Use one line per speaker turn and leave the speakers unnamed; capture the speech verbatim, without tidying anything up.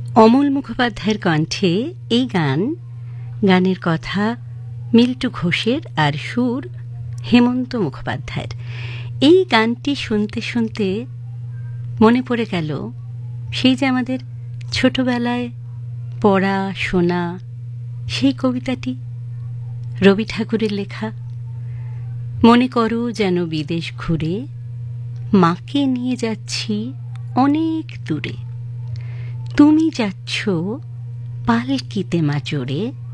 অমল মুখোপাধ্যায়ের কণ্ঠে এই গান, গানের কথা মিল্টু ঘোষের আর সুর হেমন্ত মুখোপাধ্যায়ের। এই গানটি শুনতে শুনতে মনে পড়ে গেল সেই যে আমাদের ছোটবেলায় পড়া শোনা সেই কবিতাটি, রবি ঠাকুরের লেখা। মনে করো যেন বিদেশ ঘুরে মাকে নিয়ে যাচ্ছি অনেক দূরে, তুমি যাচ্ছ পালকিতে মা চড়ে।